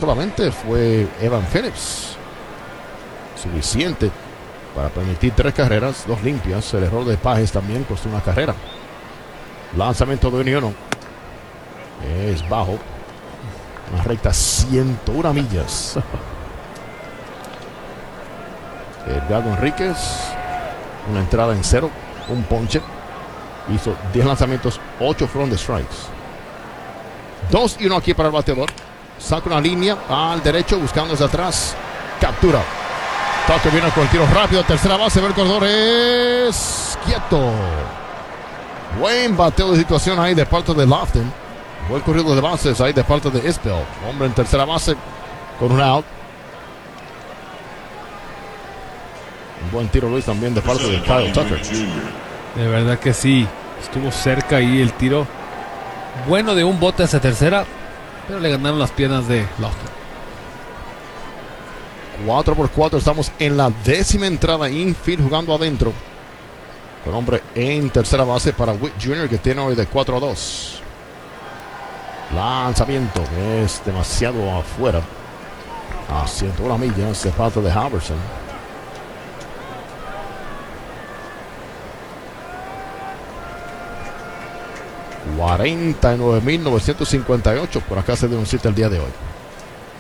solamente fue Evan Phillips. Suficiente para permitir 3 carreras, 2 limpias. El error de Pages también costó una carrera. Lanzamiento de Unión. Es bajo. Una recta 101 millas. Edgardo Enríquez. Una entrada en 0. Un ponche. Hizo 10 lanzamientos. 8 fueron de strikes. 2-1 aquí para el bateador. Saca una línea al derecho. Buscando desde atrás. Captura. Tucker viene con el tiro rápido. Tercera base. El corredor es quieto. Buen bateo de situación ahí de parte de Lofton. Buen corrido de bases ahí de parte de Isbell. Hombre en tercera base con un out. Un buen tiro, Luis, también de parte de Kyle Tucker. De verdad que sí. Estuvo cerca ahí el tiro. Bueno de un bote hacia tercera, pero le ganaron las piernas de Lofton. 4-4. Estamos en la 10ª entrada infield jugando adentro. Con hombre en tercera base para Witt Jr., que tiene hoy de 4-2. Lanzamiento es demasiado afuera. A 101 millas de parte de Halverson. $49,958 por acá se dio un sitio el día de hoy.